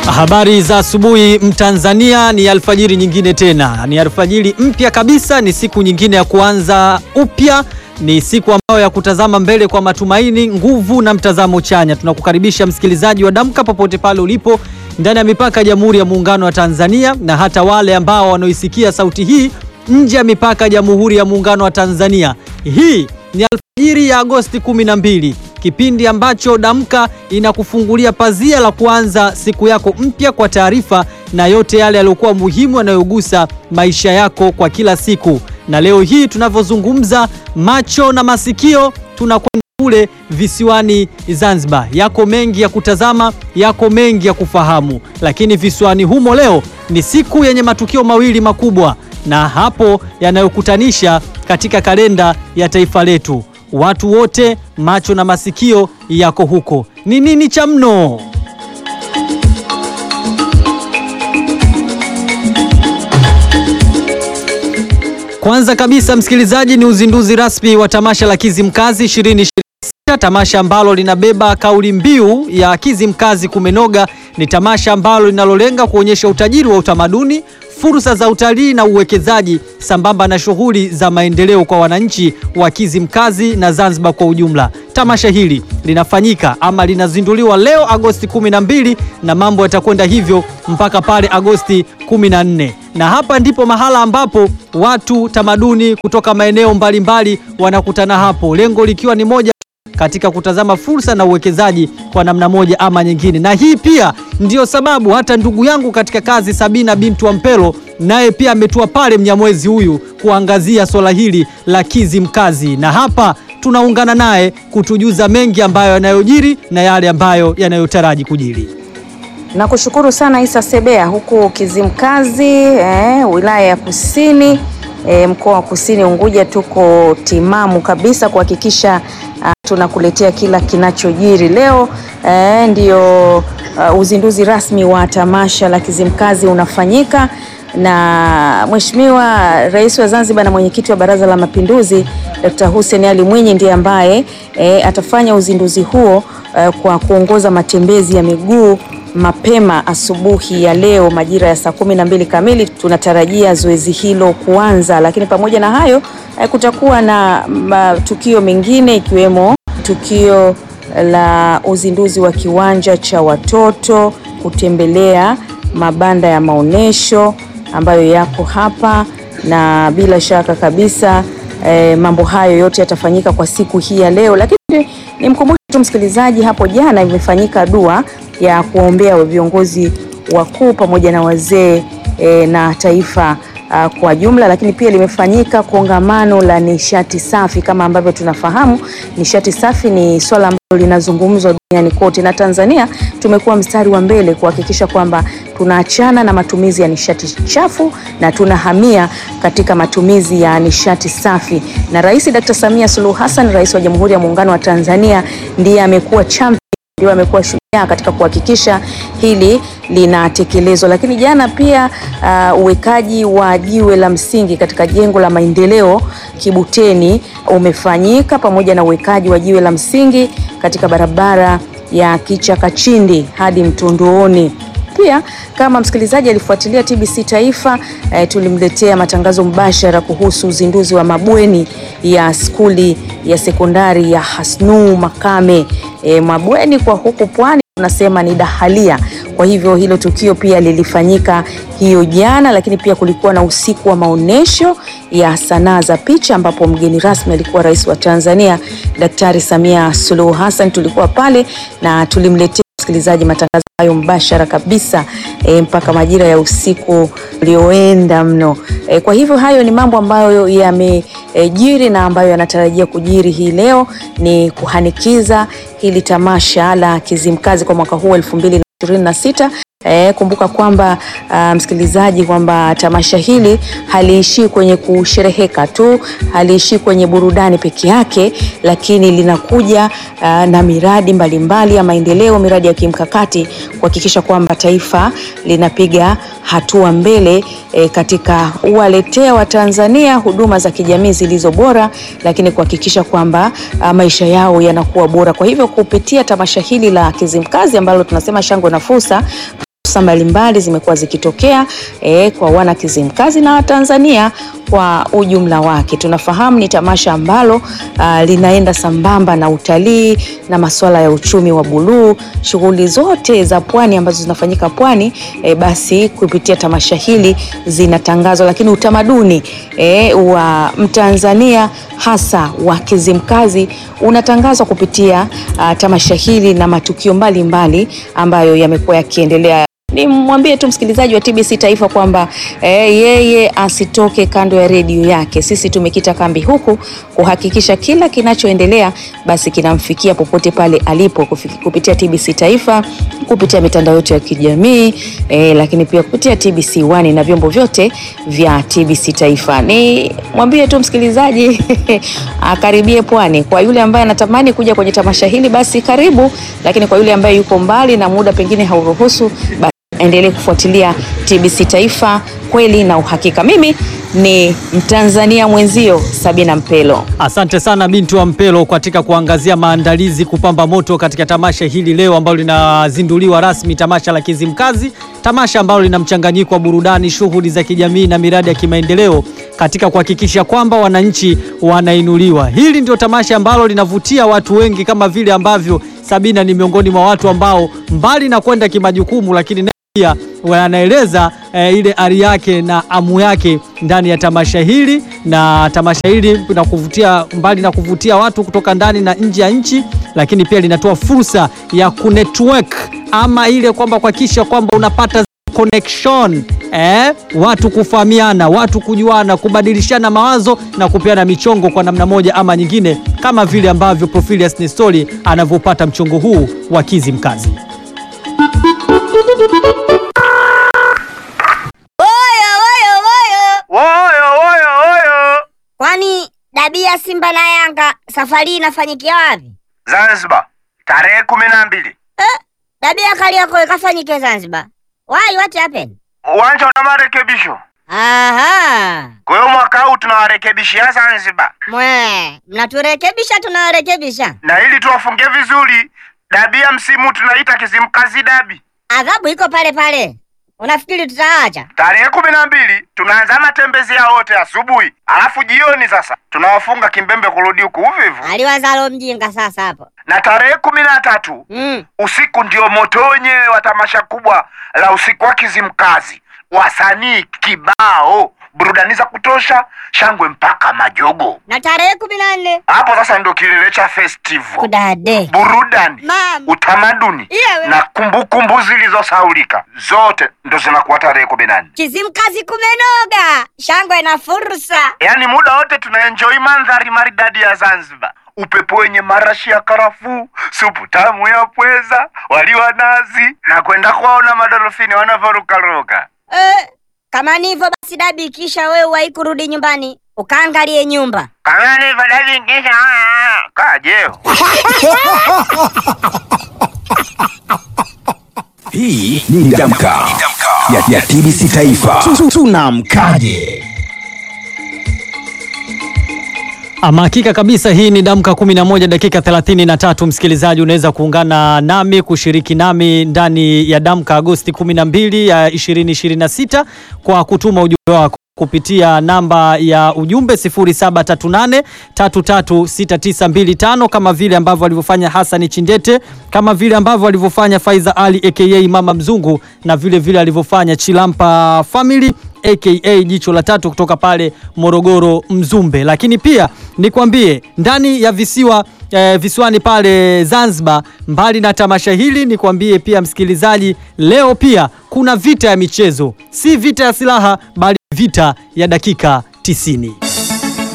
Habari za asubuhi Mtanzania, ni alfajiri nyingine tena, ni alfajiri mpya kabisa, ni siku nyingine ya kuanza upya, ni siku ambayo ya kutazama mbele kwa matumaini, nguvu na mtazamo chanya. Tunakukaribisha msikilizaji wa Damka popote pale ulipo ndani ya mipaka ya Jamhuri ya Muungano wa Tanzania, na hata wale ambao wanaoisikia sauti hii nje ya mipaka ya Jamhuri ya Muungano wa Tanzania. Hii ni alfajiri ya Agosti 12, kipindi ambacho Damka inakufungulia pazia la kuanza siku yako mpya kwa taarifa na yote yale yaliyokuwa muhimu yanayogusa maisha yako kwa kila siku. Na leo hii tunavyozungumza, macho na masikio tunakwenda kule visiwani Zanzibar. Yako mengi ya kutazama, yako mengi ya kufahamu, lakini visiwani humo leo ni siku yenye matukio mawili makubwa, na hapo yanayokutanisha katika kalenda ya taifa letu. Watu wote macho na masikio yako huko. Ni nini cha mno? Kwanza kabisa msikilizaji, ni uzinduzi rasmi wa tamasha la Kizimkazi 2026, tamasha ambalo linabeba kauli mbiu ya Kizimkazi kumenoga. Ni tamasha ambalo linalolenga kuonyesha utajiri wa utamaduni, fursa za utalii na uwekezaji, sambamba na shughuli za maendeleo kwa wananchi wa Kizimkazi na Zanzibar kwa ujumla. Tamasha hili linafanyika ama linazinduliwa leo Agosti 12, na mambo yatakwenda hivyo mpaka pale Agosti 14. Na hapa ndipo mahala ambapo watu tamaduni kutoka maeneo mbalimbali wanakutana hapo, lengo likiwa ni moja, katika kutazama fursa na uwekezaji kwa namna moja ama nyingine. Na hii pia ndiyo sababu hata ndugu yangu katika kazi Sabina bintu wa Mpelo naye pia ametua pale Mnyamwezi huyu kuangazia swala hili la Kizimkazi, na hapa tunaungana naye kutujuza mengi ambayo yanayojiri na yale ambayo yanayotaraji kujiri. Nakushukuru sana Isa Sebea. Huku Kizimkazi wilaya ya Kusini, mkoa wa Kusini Unguja, tuko timamu kabisa kuhakikisha tunakuletea kila kinachojiri. Leo ndio uzinduzi rasmi wa tamasha la Kizimkazi unafanyika, na Mheshimiwa Rais wa Zanzibar na mwenyekiti wa Baraza la Mapinduzi Dr. Hussein Ali Mwinyi ndiye ambaye atafanya uzinduzi huo kwa kuongoza matembezi ya miguu mapema asubuhi ya leo majira ya saa 12 kamili. Tunatarajia zoezi hilo kuanza, lakini pamoja na hayo kutakuwa na matukio mengine ikiwemo tukio la uzinduzi wa kiwanja cha watoto, kutembelea mabanda ya maonesho ambayo yako hapa, na bila shaka kabisa mambo hayo yote yatafanyika kwa siku hii ya leo. Lakini nimkumbushe tu msikilizaji, hapo jana imefanyika dua ya kuombea viongozi wakuu pamoja na wazee na taifa kwa jumla, lakini pia limefanyika kongamano la nishati safi. Kama ambavyo tunafahamu, nishati safi ni swala ambalo linazungumzwa duniani kote, na Tanzania tumekuwa mstari wa mbele kuhakikisha kwamba tunaachana na matumizi ya nishati chafu na tunahamia katika matumizi ya nishati safi. Na Rais Dr. Samia Suluhu Hassan, Rais wa Jamhuri ya Muungano wa Tanzania, ndiye amekuwa champion, ndiye amekuwa shujaa katika kuhakikisha hili linatekelezwa. Lakini jana pia uwekaji wa jiwe la msingi katika jengo la maendeleo Kibuteni umefanyika, pamoja na uwekaji wa jiwe la msingi katika barabara ya Kichakachindi hadi Mtondooni. Pia kama msikilizaji alifuatilia TBC Taifa, tulimletea matangazo mbashara kuhusu uzinduzi wa mabweni ya skuli ya sekondari ya Hasnu Makame. Mabweni kwa huku pwani tunasema ni dahalia. Kwa hivyo hilo tukio pia lilifanyika hiyo jana, lakini pia kulikuwa na usiku wa maonesho ya sanaa za picha ambapo mgeni rasmi alikuwa Rais wa Tanzania Daktari Samia Suluhu Hassan. Tulikuwa pale na tulimletea msikilizaji matangazo hayo mbashara kabisa mpaka majira ya usiku ulioenda mno. Kwa hivyo hayo ni mambo ambayo yamejiri na ambayo yanatarajia kujiri hii leo, ni kuhanikiza hili tamasha la Kizimkazi kwa mwaka huu 2026. Kumbuka kwamba msikilizaji, kwamba tamasha hili haliishi kwenye kushereheka tu, haliishi kwenye burudani peke yake, lakini linakuja na miradi mbalimbali ya maendeleo, miradi ya kimkakati kuhakikisha kwamba taifa linapiga hatua mbele katika uwaletea wa Tanzania huduma za kijamii zilizo bora, lakini kuhakikisha kwamba maisha yao yanakuwa bora. Kwa hivyo kupitia tamasha hili la Kizimkazi ambalo tunasema shangwe na fursa hamasa mbalimbali zimekuwa zikitokea kwa wana Kizimkazi na Tanzania kwa ujumla wake. Tunafahamu ni tamasha ambalo linaenda sambamba na utalii na masuala ya uchumi wa buluu, shughuli zote za pwani ambazo zinafanyika pwani, basi kupitia tamasha hili zinatangazwa, lakini utamaduni wa Mtanzania hasa wa Kizimkazi unatangazwa kupitia tamasha hili na matukio mbalimbali ambayo yamekuwa yakiendelea. Nimwambie tu msikilizaji wa TBC Taifa kwamba yeye asitoke kando ya redio yake. Sisi tumekita kambi huku kuhakikisha kila kinachoendelea basi kinamfikia popote pale alipo kupitia TBC Taifa, kupitia mitandao yote ya kijamii, lakini pia kupitia TBC One na vyombo vyote vya TBC Taifa. Ni mwambie tu msikilizaji akaribie pwani. Kwa yule ambaye anatamani kuja kwenye tamasha hili basi karibu, lakini kwa yule ambaye yuko mbali na muda pengine hauruhusu, basi endelee kufuatilia TBC Taifa, kweli na uhakika. Mimi ni Mtanzania mwenzio Sabina Mpelo. Asante sana Bintu wa Mpelo katika kuangazia maandalizi kupamba moto katika tamasha hili leo ambalo linazinduliwa rasmi, tamasha la Kizimkazi, tamasha ambalo lina mchanganyiko wa burudani, shughuli za kijamii na miradi ya kimaendeleo katika kuhakikisha kwamba wananchi wanainuliwa. Hili ndio tamasha ambalo linavutia watu wengi, kama vile ambavyo Sabina ni miongoni mwa watu ambao mbali na kwenda kimajukumu, lakini pia wanaeleza ile ari yake na amu yake ndani ya tamasha hili. Na tamasha hili linakuvutia, mbali na kuvutia watu kutoka ndani na nje ya nchi, lakini pia linatoa fursa ya kunetwork, ama ile kwamba kuhakikisha kwamba unapata connection, watu kufahamiana, watu kujuana, kubadilishana mawazo na kupeana michongo kwa namna moja ama nyingine, kama vile ambavyo Profilius Nestori anavyopata mchongo huu wa Kizimkazi. Kwani dabi ya Simba na Yanga safari inafanyikia wapi? Zanzibar, tarehe 12. Dabi ya Kariakoo ikafanyike Zanzibar. Why, what happened? Uwanja una marekebisho. Aha. Kwa hiyo mwaka huu tunawarekebishia Zanzibar. Mnaturekebisha tunawarekebisha. Na ili tuwafungie vizuri, dabi ya msimu tunaita Kizimkazi dabi. Adhabu iko pale pale. Unafikiri tutaacha? Tarehe 12 tunaanza matembezi ya wote asubuhi. Alafu jioni sasa tunawafunga kimbembe kurudi huku uvivu. Aliwazalo mjinga sasa hapo. Na tarehe 13 usiku ndio motonye wa tamasha kubwa la usiku wa Kizimkazi. Wasanii kibao, burudani za kutosha, shangwe mpaka majogo. Na tarehe 14 hapo sasa ndio kilele cha festival. Kudade. Burudani, utamaduni na kumbukumbu zilizosahaulika zote ndio zinakuwa tarehe 14. Kizimkazi kumenoga, shangwe na fursa. Yaani muda wote tunaenjoy mandhari maridadi ya Zanzibar. Upepo wenye marashi ya karafuu, supu tamu ya pweza, wali wa nazi, na kwenda kuwaona madolfini wanavyorukaruka. Kama ni hivyo basi dabi kisha wewe waikurudi nyumbani ukaangalie nyumba. Kama ni hivyo dabi kisha kajeo. Hii ni Damka ya TBC Taifa. Tunamkaje? Ama hakika kabisa, hii ni Damka 11 dakika 33. Msikilizaji, unaweza kuungana nami kushiriki nami ndani ya Damka Agosti 12 ya 2026 kwa kutuma ujumbe wako kupitia namba ya ujumbe 0738336925, kama vile ambavyo alivyofanya Hassan Chindete, kama vile ambavyo alivyofanya Faiza Ali aka Mama Mzungu, na vile vile alivyofanya Chilampa Family aka Jicho la Tatu kutoka pale Morogoro Mzumbe. Lakini pia nikwambie ndani ya visiwani pale Zanzibar, mbali na tamasha hili, nikwambie pia msikilizaji, leo pia kuna vita ya michezo, si vita ya silaha bali vita ya dakika 90.